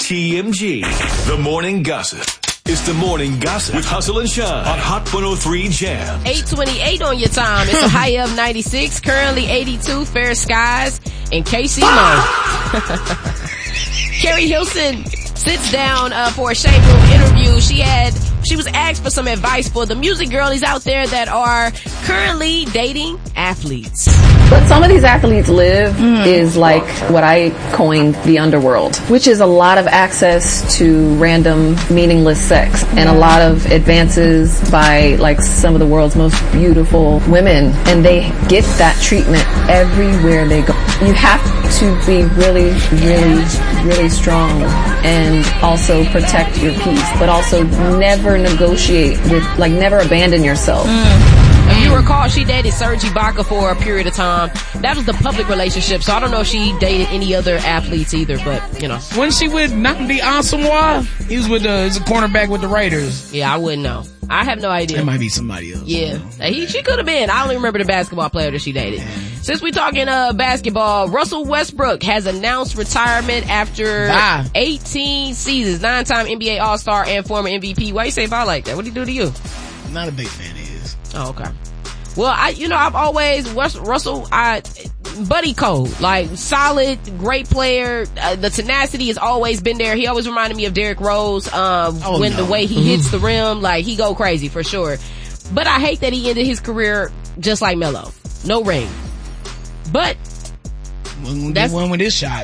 TMG, the morning gossip. It's the morning gossip with Hustle and Shine on Hot 103 Jams. 8:28 on your time. It's a high of 96, currently 82, fair skies, and KC Mo. Carrie Hilson sits down for a Shade Room interview. She was asked for some advice for the music girlies out there that are currently dating athletes. What some of these athletes live is like what I coined the underworld, which is a lot of access to random, meaningless sex and a lot of advances by like some of the world's most beautiful women. And they get that treatment everywhere they go. You have to be really, really, really strong and also protect your peace, but also never negotiate with, like, never abandon yourself. If you recall, she dated Serge Ibaka for a period of time. That was the public relationship, so I don't know if she dated any other athletes either, but, you know. Wasn't she with Nnamdi Asomugha? He was with he's a cornerback with the Raiders. Yeah, I wouldn't know. I have no idea. It might be somebody else. Yeah. She could have been. I only remember the basketball player that she dated. Since we talking basketball, Russell Westbrook has announced retirement after 18 seasons. 9-time NBA All-Star and former MVP. Why you say bye like that? What'd he do to you? I'm not a big fan of his. Oh, okay. Well, I've always, Russell, buddy code, like solid, great player. The tenacity has always been there. He always reminded me of Derrick Rose, the way he hits the rim, like he go crazy for sure. But I hate that he ended his career just like Melo. No ring. But that's one with his shot.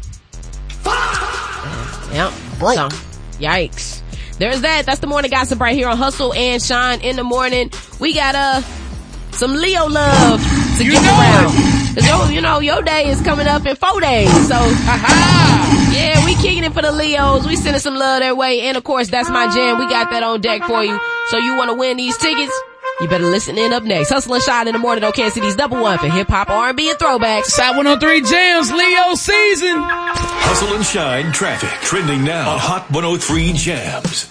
Yep. Broke. So, yikes. There's that. That's the morning gossip right here on Hustle and Shine in the morning. We got some Leo love to get around. Cause your day is coming up in 4 days. So, yeah, we kicking it for the Leos. We sending some love their way. And of course, that's my jam. We got that on deck for you. So you want to win these tickets? You better listen in up next. Hustle and Shine in the morning on Kansas City's number one for hip hop, R&B, and throwbacks. Side 103 Jams, Leo season. Hustle and Shine traffic trending now on Hot 103 Jams.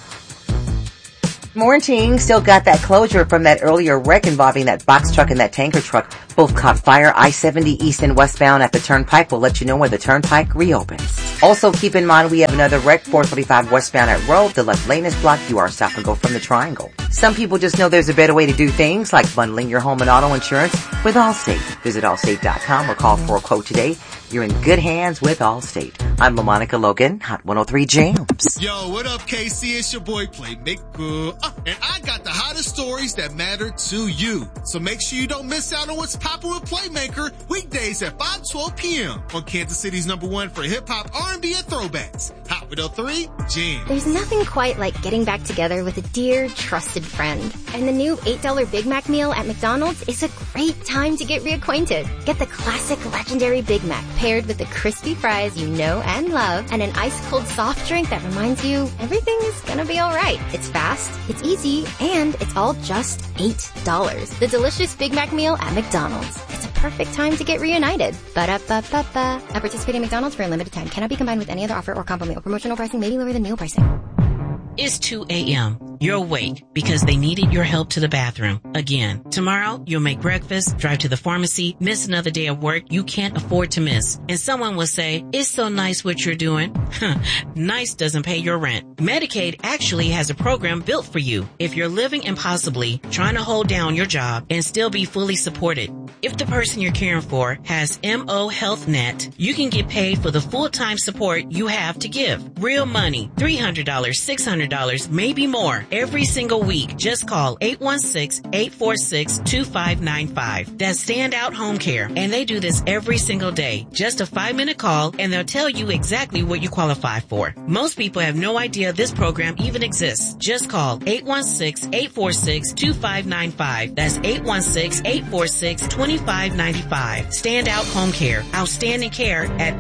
Morning. Still got that closure from that earlier wreck involving that box truck and that tanker truck. Both caught fire. I-70 east and westbound at the Turnpike. We'll let you know when the Turnpike reopens. Also, keep in mind we have another wreck, 445 westbound at Road. The left lane is blocked. You are stop and go from the Triangle. Some people just know there's a better way to do things, like bundling your home and auto insurance with Allstate. Visit Allstate.com or call for a quote today. You're in good hands with Allstate. I'm LaMonica Logan, Hot 103 Jams. Yo, what up, KC? It's your boy, Playmaker. And I got the hottest stories that matter to you. So make sure you don't miss out on what's popping with Playmaker weekdays at 5:12 p.m. on Kansas City's number one for hip-hop, R&B, and throwbacks. Hot 103 Jams. There's nothing quite like getting back together with a dear, trusted friend. And the new $8 Big Mac meal at McDonald's is a great time to get reacquainted. Get the classic legendary Big Mac paired with the crispy fries you know and love and an ice-cold soft drink that reminds you everything is gonna be alright. It's fast, it's easy, and it's all just $8. The delicious Big Mac meal at McDonald's. It's a perfect time to get reunited. Ba-da-ba-ba-ba. At participating McDonald's for a limited time. Cannot be combined with any other offer or combo meal. Promotional pricing may be lower than meal pricing. It's 2 a.m. You're awake because they needed your help to the bathroom. Again, tomorrow you'll make breakfast, drive to the pharmacy, miss another day of work you can't afford to miss. And someone will say, it's so nice what you're doing. Nice doesn't pay your rent. Medicaid actually has a program built for you if you're living impossibly, trying to hold down your job and still be fully supported. If the person you're caring for has MO Health Net, you can get paid for the full-time support you have to give. Real money, $300, $600, maybe more. Every single week, just call 816-846-2595. That's Standout Home Care, and they do this every single day. Just a 5-minute call, and they'll tell you exactly what you qualify for. Most people have no idea this program even exists. Just call 816-846-2595. That's 816-846-2595. Standout Home Care. Outstanding care at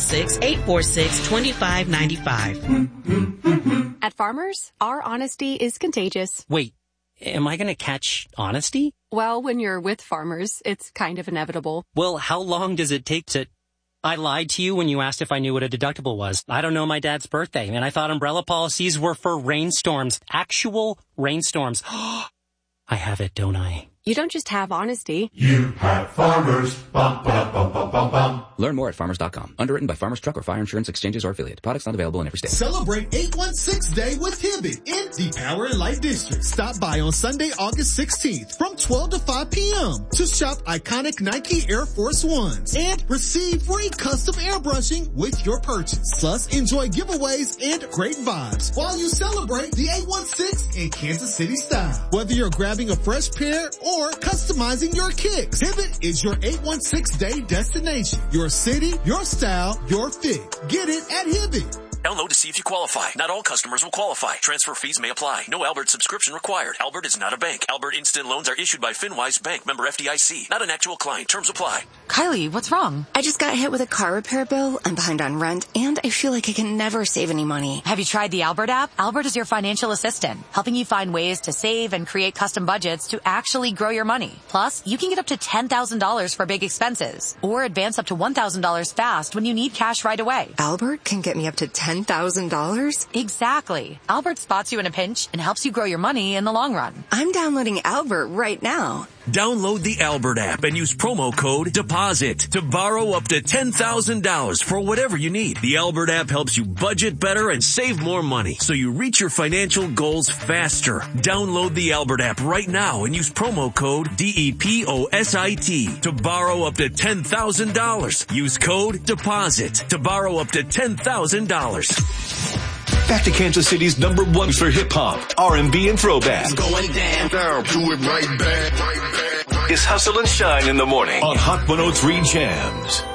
816-846-2595. At Farmers, our honesty is contagious. Wait, am I going to catch honesty? Well, when you're with Farmers, it's kind of inevitable. Well, how long does it take to... I lied to you when you asked if I knew what a deductible was. I don't know my dad's birthday, and I thought umbrella policies were for rainstorms. Actual rainstorms. I have it, don't I? you don't just have honesty. You have Farmers. Bum, ba, bum, bum, bum, bum. Learn more at farmers.com. Underwritten by Farmers Truck or Fire Insurance Exchanges or affiliate. Products not available in every state. Celebrate 816 Day with Hibbett in the Power and Light District. Stop by on Sunday, August 16th from 12 to 5 p.m. to shop iconic Nike Air Force Ones and receive free custom airbrushing with your purchase. Plus, enjoy giveaways and great vibes while you celebrate the 816 in Kansas City style. Whether you're grabbing a fresh pair or customizing your kicks, Hibbett is your 816 Day destination. Your city, your style, your fit. Get it at Hibbett. Download to see if you qualify. Not all customers will qualify. Transfer fees may apply. No Albert subscription required. Albert is not a bank. Albert Instant Loans are issued by FinWise Bank, member FDIC. Not an actual client. Terms apply. Kylie, what's wrong? I just got hit with a car repair bill. I'm behind on rent, and I feel like I can never save any money. Have you tried the Albert app? Albert is your financial assistant, helping you find ways to save and create custom budgets to actually grow your money. Plus, you can get up to $10,000 for big expenses, or advance up to $1,000 fast when you need cash right away. Albert can get me up to $10,000? Exactly. Albert spots you in a pinch and helps you grow your money in the long run. I'm downloading Albert right now. Download the Albert app and use promo code DEPOSIT to borrow up to $10,000 for whatever you need. The Albert app helps you budget better and save more money so you reach your financial goals faster. Download the Albert app right now and use promo code DEPOSIT to borrow up to $10,000. Use code DEPOSIT to borrow up to $10,000. Back to Kansas City's #1 for hip-hop, R&B, and throwback. It's going down, do it right back. It's Hustle and Shine in the morning on Hot 103 Jams.